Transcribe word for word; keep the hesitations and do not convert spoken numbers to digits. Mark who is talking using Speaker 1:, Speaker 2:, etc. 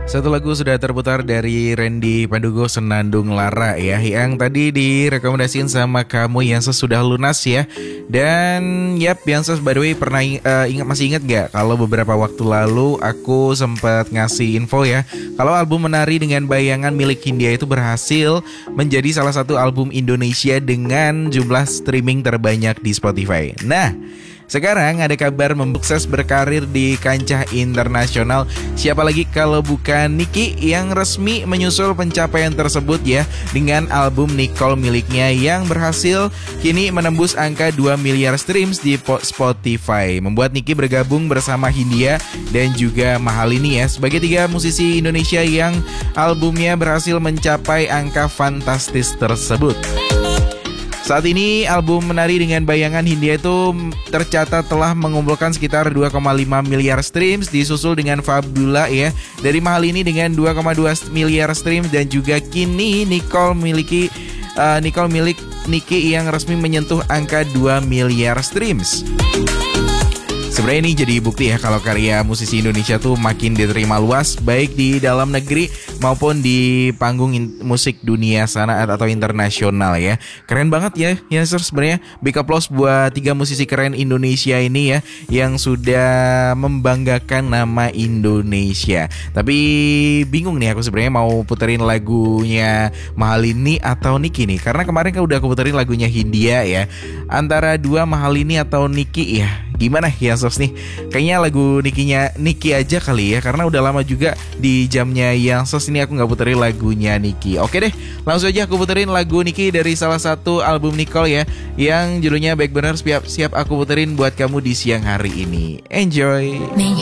Speaker 1: Satu lagu sudah terputar dari Randy Pandugo, Senandung Lara ya, yang tadi direkomendasiin sama kamu yang sesudah lunas ya. Dan yap, yang by the way pernah uh, ingat masih ingat gak kalau beberapa waktu lalu aku sempat ngasih info ya, kalau album Menari dengan Bayangan milik Hindia itu berhasil menjadi salah satu album Indonesia dengan jumlah streaming terbanyak di Spotify. Nah, sekarang ada kabar sukses berkarir di kancah internasional. Siapa lagi kalau bukan Niki yang resmi menyusul pencapaian tersebut ya, dengan album Nicole miliknya yang berhasil kini menembus angka dua miliar streams di Spotify, membuat Niki bergabung bersama Hindia dan juga Mahalini ya sebagai tiga musisi Indonesia yang albumnya berhasil mencapai angka fantastis tersebut. Saat ini album Menari dengan Bayangan Hindia itu tercatat telah mengumpulkan sekitar dua koma lima miliar streams, disusul dengan Fabula ya dari Mahalini dengan dua koma dua miliar streams, dan juga kini Nicole miliki uh, Nicole milik Niki yang resmi menyentuh angka dua miliar streams. Sebenarnya ini jadi bukti ya kalau karya musisi Indonesia tuh makin diterima luas, baik di dalam negeri maupun di panggung in- musik dunia sana atau internasional ya. Keren banget ya, ya sebenarnya. Big applause buat tiga musisi keren Indonesia ini ya, yang sudah membanggakan nama Indonesia. Tapi bingung nih aku sebenarnya mau puterin lagunya Mahalini atau Niki nih, karena kemarin kan udah aku puterin lagunya Hindia ya. Antara dua, Mahalini atau Niki ya, gimana ya Sos nih? Kayaknya lagu Nikinya Niki aja kali ya, karena udah lama juga di jamnya yang Sos ini aku gak puterin lagunya Niki. Oke deh, langsung aja aku puterin lagu Niki dari salah satu album Nicole ya, yang judulnya Baik Bener. Siap, siap aku puterin buat kamu di siang hari ini. Enjoy.